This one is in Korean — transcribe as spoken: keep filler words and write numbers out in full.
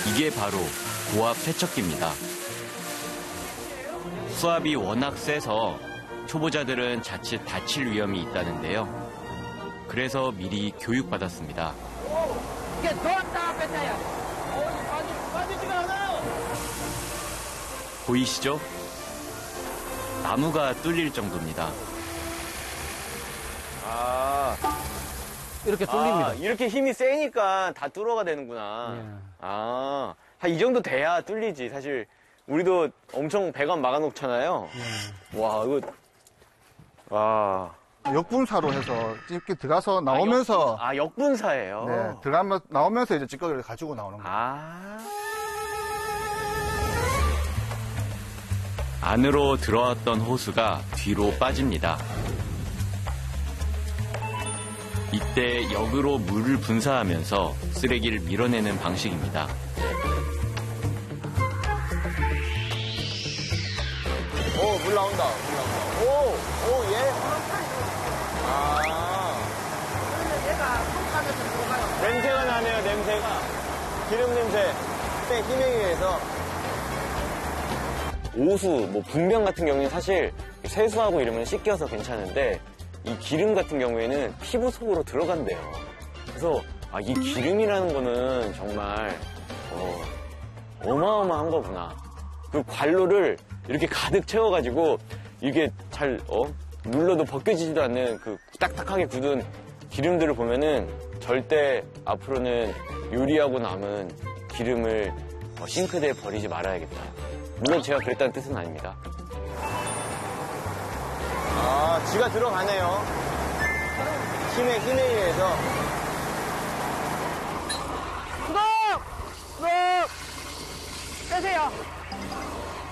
이게 바로 고압 세척기입니다. 수압이 워낙 세서 초보자들은 자칫 다칠 위험이 있다는데요. 그래서 미리 교육받았습니다. 이게 넣었다 뺐다야. 빠지지가 않아요. 보이시죠? 나무가 뚫릴 정도입니다. 아, 이렇게 뚫립니다. 아, 이렇게 힘이 세니까 다 뚫어가 되는구나. 예. 아, 한 이 정도 돼야 뚫리지. 사실 우리도 엄청 배관 막아놓잖아요. 예. 와, 이거 와. 역분사로 해서 이렇게 들어가서 나오면서 아, 역, 아, 역분사예요. 네, 들어가면 나오면서 이제 찌꺼기를 가지고 나오는 거예요. 아. 안으로 들어왔던 호수가 뒤로 빠집니다. 이때 역으로 물을 분사하면서 쓰레기를 밀어내는 방식입니다. 오, 물 나온다. 물 나온다. 오, 오, 얘. 아. 그러면 얘가 손 가면서 들어가요. 냄새가 나네요, 냄새가. 기름 냄새. 네, 힘에 의해서. 오수, 뭐 분변 같은 경우는 사실 세수하고 이러면 씻겨서 괜찮은데 이 기름 같은 경우에는 피부 속으로 들어간대요. 그래서 아, 이 기름이라는 거는 정말 어, 어마어마한 거구나. 그 관로를 이렇게 가득 채워가지고 이게 잘 어, 눌러도 벗겨지지도 않는 그 딱딱하게 굳은 기름들을 보면은 절대 앞으로는 요리하고 남은 기름을 어, 싱크대에 버리지 말아야겠다. 물론 제가 그랬다는 뜻은 아닙니다. 아, 쥐가 들어가네요. 힘에, 힘에 의해서. 수동! 수동! 빼세요.